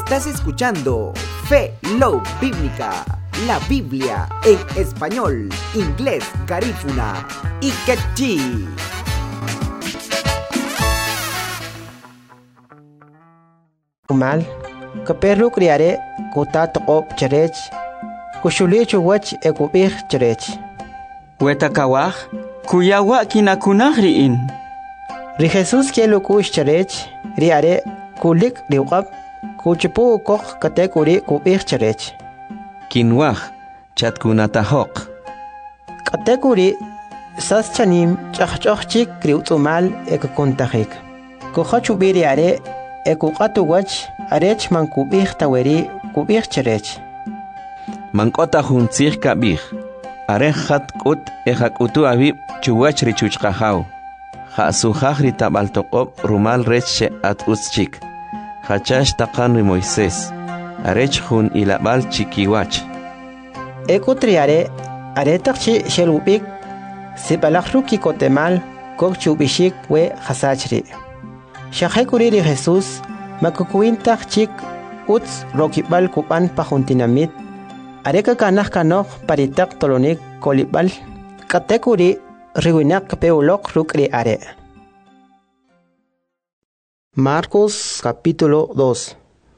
Estás escuchando Fe Love Bíblica, la Biblia en español, inglés, garífuna y quechí. Mal, kaperlu kriare kuta toko cherech, kushuli chuwach ekubih cherech. Weta kawah, kuyawa kinakunah riin. Ri Jesus kielu kush cherech, riare kulik riwab, kuchipu kok katekuri kubih cherech. Kinwah, chatkunatahok. Katekuri sas chanim chachchik kriutumal ekukuntahik. Kuhachubiri are ekukatu wach arech man kubih taweri kubih cherech. Mankota huntzir kabih. Arehat kut ehakutu abib chuwach richuchkahau. Hasuhahri tabaltokop rumal reche at uschik. Hachash takanri Moisés. Arech hun ilabal chikiwach. Ekutriare aretakchi shelubik sibalakruki kotemal kok chubishik we hasachri. Shahekuri Jesus makukuintak chik uts rokibal kupan pahuntinamit. Areka kanah kanok paritak tolonik kolibal. Katekuri riwinak peulok rukri are. Marcos capítulo 2.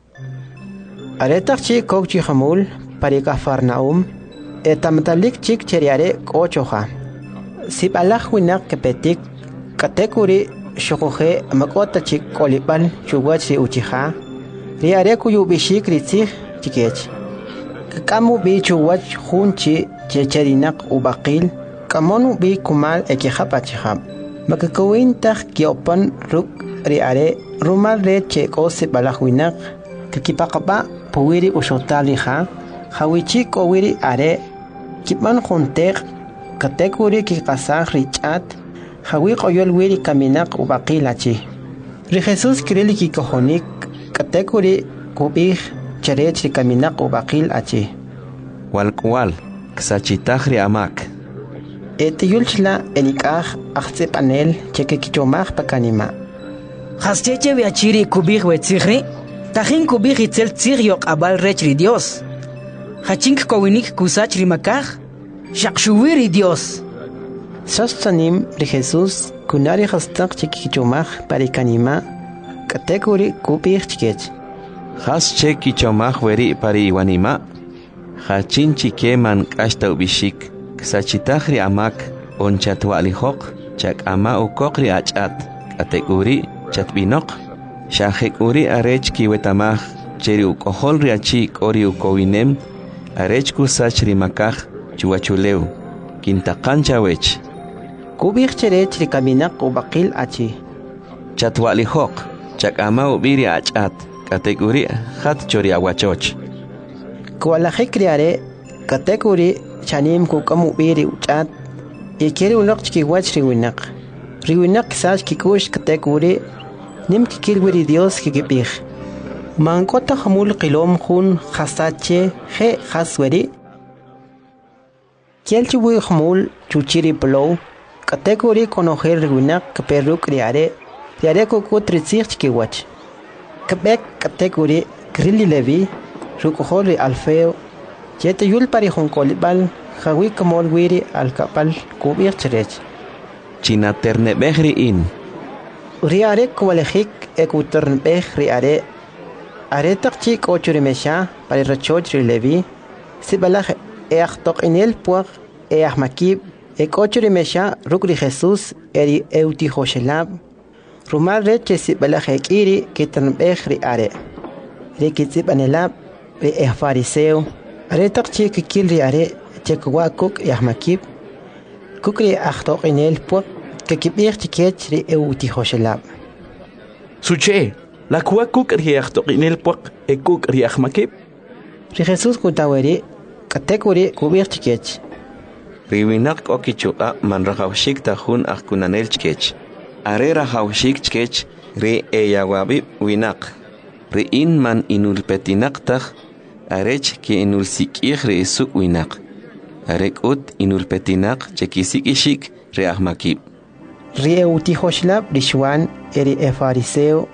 Aretak chik kok chihamul parika Farnaum etamtalik chik cheriare kochoha. Sibalak winak kepetik katekuri shokohe makota chik kolibal chuwach ri uchiha. Riare kuyubishik ritzih chikech. Kamu bi chuwach hunchi checherinak ubaqil. Kamonu bi kumal ekihapachihab. Makakawintak kiopan ruk riare rumal re cheko sibalak kikipakaba puwiri ushotali ha. Hawichik owiri are kipan juntek katekuri kikasag richat. Hawi koyol wiri kaminak ubakilachi. Ri Jesus kirili kikohonik katekuri kubih cherech ri kaminak ubakil achi. Walkwal ksachitahri amak. Etiyulchla enikah achtse panel cheke kichomach pakanima. Hascheche viachiri kubih wetzihri. Tajin kubih itzel tziriok abal rechri Dios. Hachink kowinik kusachri makah. Shakshuwiri Dios. Sastanim ri Jesus kunari hastak cheke kichomach parikanima. Katekuri kubih chikech. Has cheki chomach weri pari iwanima. Hachin chikeman kashta ubishik. Ksachitahri amak onchatwalihok chak ama ukokri achat. Katekuri chatbinok. Shahekuri arech kiwetamah cheri ukoholri achik ori ukowinem. Arech kusachri makah chuachuleu. Kintakancha wech. Kubih cherech ri kaminak ubakil achi. Chatwalihok chak ama ubiri achat. Katekuri hat chori aguachoch. Kualahik riare katekuri chanim kukamu biri uchat. Ikeri unok chikiwach riwinak. Riwinak sach kikush katekuri nim kikilwiri Dios kikipih. Mankota hamul qilom khun khasache he khasweri. Kielchiwi hamul chuchiri plow. Katekuri konoher riwinak kaperuk riare. Riare kukut ritzich chikiwach. Kabek katekuri Grilli Levi, Rukohori Alfeo, Jete Yul Pari Honkolibal, Hawi Kamol Wiri Alkapal, Kubir Cherech. China ternebehri in. Riare Kualehik Ekuternbeh Riare Aretak Chik Ochurimesha, Pari Rachoch Levi, Sibalach Eachtok Inel Puag, Eachmakib, Ekochurimesha, Rukri Jesus, Eri Euti Hoshelab. Rumal reche sibalach ekiri kiternbeh riare. Rikitsip anelab ri fariseo. Aretak chik kil riare chekwa kuk yahmakib. Kukri achtok inel puak kekibir chikech ri euti hoshelab. Suche, la kua kuk ri achtok inel puak e kuk ri yahmakib. Ri Jesus kutaweri katekuri kubir chikech. Riwinak okichuka manrahawshik tahun akunanel chikech. Arera hawshik chkech re eyawabib winak. Re in man inulpetinak arech ki inulsikih re isuk winak. Arek ut inulpetinak chekisik ishik re ahmakib. Ri euti hoshlab rishwan eri fariseo